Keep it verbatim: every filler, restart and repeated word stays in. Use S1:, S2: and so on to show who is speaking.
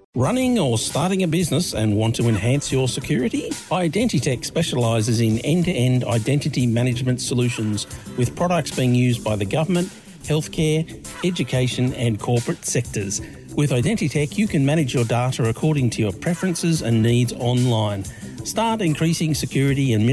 S1: Running or starting a business and want to enhance your security? Identitech specialises in end-to-end identity management solutions with products being used by the government, healthcare, education and corporate sectors. With Identitech, you can manage your data according to your preferences and needs online. Start increasing security and